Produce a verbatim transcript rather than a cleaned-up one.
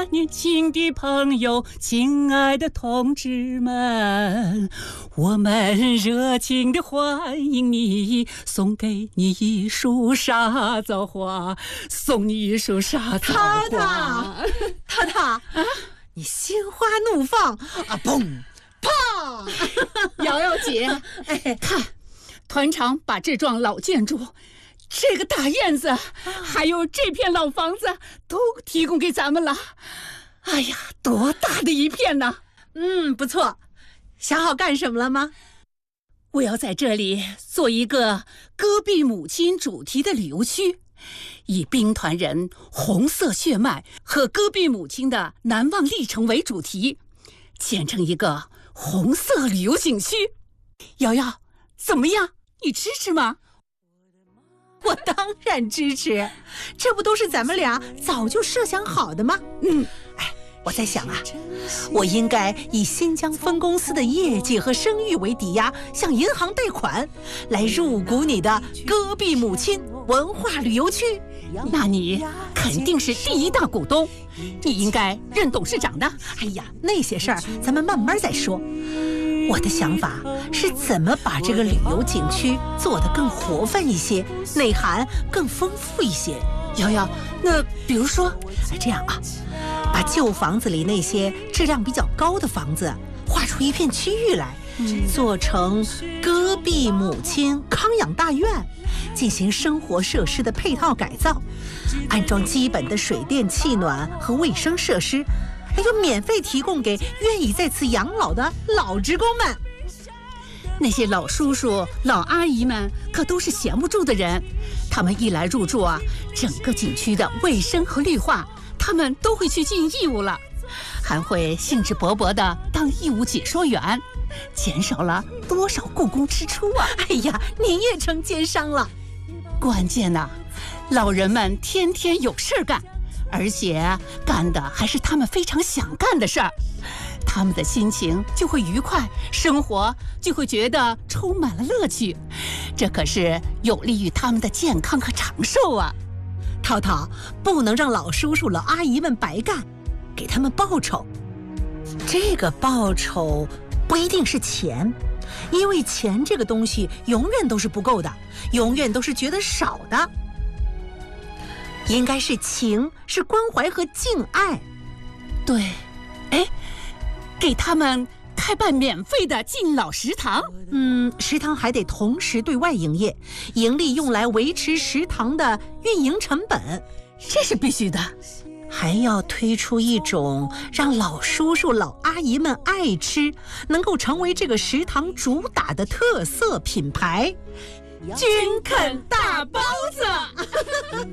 年轻的朋友，亲爱的同志们，我们热情地欢迎你，送给你一束沙枣花，送你一束沙枣花。 涛涛，涛涛，啊，你心花怒放啊！砰砰！ 瑶瑶姐，哎，看，团长把这幢老建筑、这个大院子，还有这片老房子都提供给咱们了。哎呀，多大的一片呢！ 嗯，不错。想好干什么了吗？ 我要在这里做一个戈壁母亲主题的旅游区，以兵团人红色血脉和戈壁母亲的难忘历程为主题，建成一个红色旅游景区。瑶瑶，怎么样？你支持吗？ 我当然支持，这不都是咱们俩早就设想好的吗？嗯，哎，我在想啊，我应该以新疆分公司的业绩和声誉为抵押，向银行贷款，来入股你的戈壁母亲文化旅游区。 那你肯定是第一大股东，你应该任董事长的。 哎呀，那些事儿咱们慢慢再说。我的想法是怎么把这个旅游景区做得更活泛一些，内涵更丰富一些。 瑶瑶，那比如说， 哎，这样啊，把旧房子里那些质量比较高的房子划出一片区域来，嗯、做成戈壁母亲康养大院，进行生活设施的配套改造，安装基本的水电气暖和卫生设施，还有免费提供给愿意在此养老的老职工们。 那些老叔叔老阿姨们可都是闲不住的人，他们一来入住啊，整个景区的卫生和绿化他们都会去尽义务了，还会兴致勃勃地当义务解说员，减少了多少故宫支出啊！ 哎呀，您也成奸商了。 关键呢、啊，老人们天天有事干，而且干的还是他们非常想干的事儿，他们的心情就会愉快，生活就会觉得充满了乐趣，这可是有利于他们的健康和长寿啊！ 涛涛，不能让老叔叔老阿姨们白干，给他们报酬。这个报酬不一定是钱，因为钱这个东西永远都是不够的，永远都是觉得少的。应该是情，是关怀和敬爱。 对，哎，给他们开办免费的敬老食堂。 嗯，食堂还得同时对外营业，盈利用来维持食堂的运营成本， 这是必须的。 还要推出一种让老叔叔老阿姨们爱吃，能够成为这个食堂主打的特色品牌—— 军肯大包子。